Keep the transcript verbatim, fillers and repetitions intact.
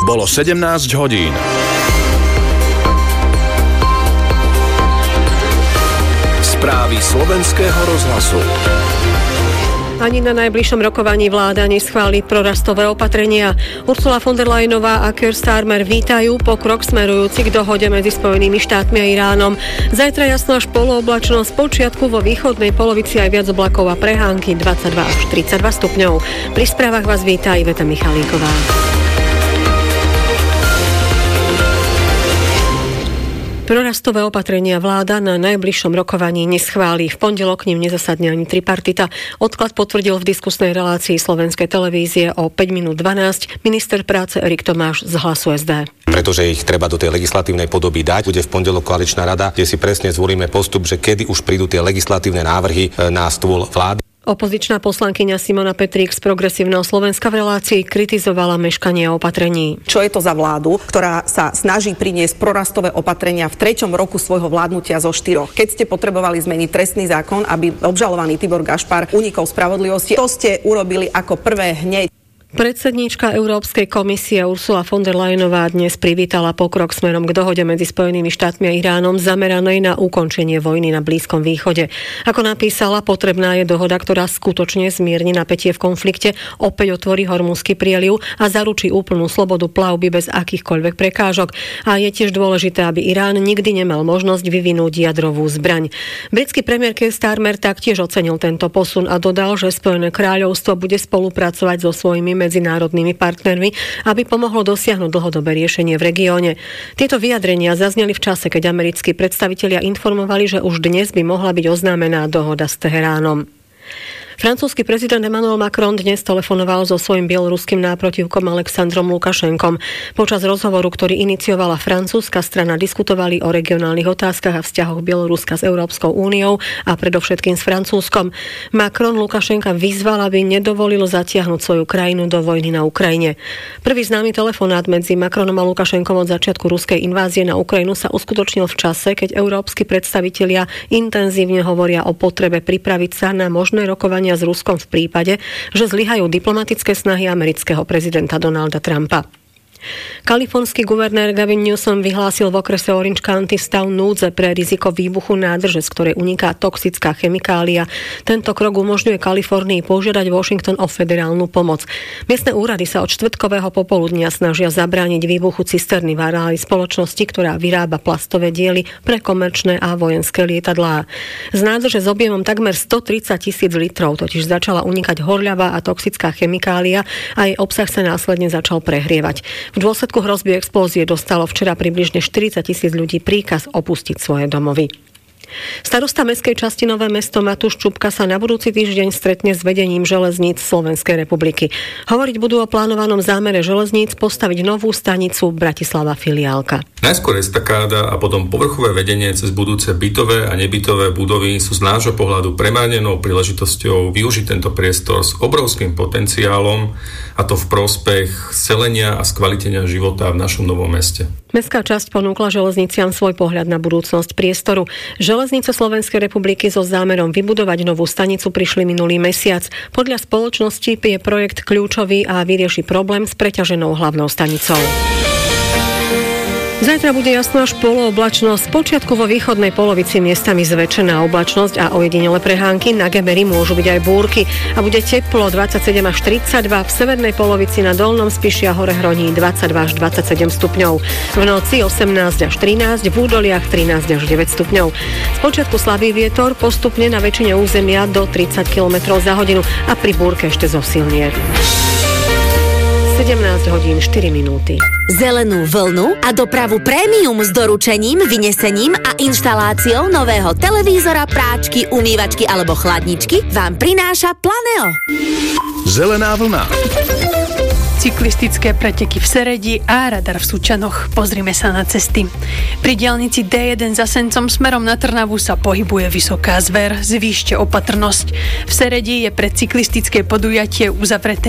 Bolo sedemnásť hodín. Správy slovenského rozhlasu. Ani na najbližšom rokovaní vláda neschváli prorastové opatrenia. Ursula von der Leyenová a Keir Starmer vítajú pokrok smerujúci k dohode medzi Spojenými štátmi a Iránom. Zajtra jasno až polooblačnosť, počiatku vo východnej polovici aj viac oblakov a prehánky dvadsaťdva až tridsaťdva stupňov. Pri správach vás víta Iveta Michalíková. Prorastové opatrenia vláda na najbližšom rokovaní neschváli. V pondelok k nim nezasadne ani tripartita. Odklad potvrdil v diskusnej relácii Slovenskej televízie o päť minút dvanásť minister práce Erik Tomáš z Hlasu es dé. Pretože ich treba do tej legislatívnej podoby dať. Bude v pondelok koaličná rada, kde si presne zvolíme postup, že kedy už prídu tie legislatívne návrhy na stôl vlády. Opozičná poslankyňa Simona Petrík z Progresívneho Slovenska v relácii kritizovala meškanie opatrení. Čo je to za vládu, ktorá sa snaží priniesť prorastové opatrenia v treťom roku svojho vládnutia zo štyroch? Keď ste potrebovali zmeniť trestný zákon, aby obžalovaný Tibor Gašpar unikol spravodlivosti, to ste urobili ako prvé hneď. Predsedníčka Európskej komisie Ursula von der Leyenová dnes privítala pokrok smerom k dohode medzi Spojenými štátmi a Iránom zameranej na ukončenie vojny na Blízkom východe. Ako napísala, potrebná je dohoda, ktorá skutočne zmierni napätie v konflikte, opäť otvorí Hormuzský prieliv a zaručí úplnú slobodu plavby bez akýchkoľvek prekážok. A je tiež dôležité, aby Irán nikdy nemal možnosť vyvinúť jadrovú zbraň. Britský premiér Keir Starmer taktiež ocenil tento posun a dodal, že Spojené kráľovstvo bude spolupracovať so svojimi medzinárodnými partnermi, aby pomohlo dosiahnuť dlhodobé riešenie v regióne. Tieto vyjadrenia zazneli v čase, keď americkí predstavitelia informovali, že už dnes by mohla byť oznámená dohoda s Teheránom. Francúzsky prezident Emmanuel Macron dnes telefonoval so svojím bieloruským náprotivkom Alexandrom Lukašenkom. Počas rozhovoru, ktorý iniciovala francúzska strana, diskutovali o regionálnych otázkach a vzťahoch Bieloruska s Európskou úniou a predovšetkým s Francúzskom. Macron Lukašenka vyzval, aby nedovolil zatiahnuť svoju krajinu do vojny na Ukrajine. Prvý známy telefonát medzi Macronom a Lukašenkom od začiatku ruskej invázie na Ukrajinu sa uskutočnil v čase, keď európski predstavitelia intenzívne hovoria o potrebe pripraviť sa na možné rokovania s Ruskom v prípade, že zlyhajú diplomatické snahy amerického prezidenta Donalda Trumpa. Kalifornský guvernér Gavin Newsom vyhlásil v okrese Orange County stav núdze pre riziko výbuchu nádrže, z ktorej uniká toxická chemikália. Tento krok umožňuje Kalifornii požiadať Washington o federálnu pomoc. Miestne úrady sa od štvrtkového popoludnia snažia zabrániť výbuchu cisterny v areáli spoločnosti, ktorá vyrába plastové diely pre komerčné a vojenské lietadlá. Z nádrže s objemom takmer stotridsať tisíc litrov totiž začala unikať horľavá a toxická chemikália a jej obsah sa následne začal prehrievať. V dôsledku hrozby explózie dostalo včera približne štyridsať tisíc ľudí príkaz opustiť svoje domovy. Starosta mestskej časti Nové Mesto Matúš Čupka sa na budúci týždeň stretne s vedením železníc Slovenskej republiky. Hovoriť budú o plánovanom zámere železníc postaviť novú stanicu Bratislava filiálka. Najskôr estakáda a potom povrchové vedenie cez budúce bytové a nebytové budovy sú z nášho pohľadu premárnenou príležitosťou využiť tento priestor s obrovským potenciálom, a to v prospech scelenia a skvalitenia života v našom Novom Meste. Mestská časť ponúkla železniciam svoj pohľad na budúcnosť priestoru. Železnice Slovenskej republiky so zámerom vybudovať novú stanicu prišli minulý mesiac. Podľa spoločnosti je projekt kľúčový a vyrieši problém s preťaženou hlavnou stanicou. Zajtra bude jasno až polooblačnosť. Počiatku vo východnej polovici miestami zväčšená oblačnosť a ojedinele prehánky. Na Geberi môžu byť aj búrky a bude teplo dvadsaťsedem až tridsaťdva. V severnej polovici na Dolnom Spiši a Hore Hroní dvadsaťdva až dvadsaťsedem stupňov. V noci osemnásť až trinásť, v údoliach trinásť až deväť stupňov. Spočiatku slabý vietor, postupne na väčšine územia do tridsať kilometrov za hodinu a pri búrke ešte zosilnie. sedemnásť hodín štyri minúty. Zelenú vlnu a dopravu prémium s doručením, vynesením a inštaláciou nového televízora, práčky, umývačky alebo chladničky vám prináša Planeo. Zelená vlna. Cyklistické preteky v Seredi a radar v Sučanoch. Pozrime sa na cesty. Pri diaľnici dé jeden za Sencom smerom na Trnavu sa pohybuje vysoká zver. Zvýšte opatrnosť. V Seredi je pre cyklistické podujatie uzavreté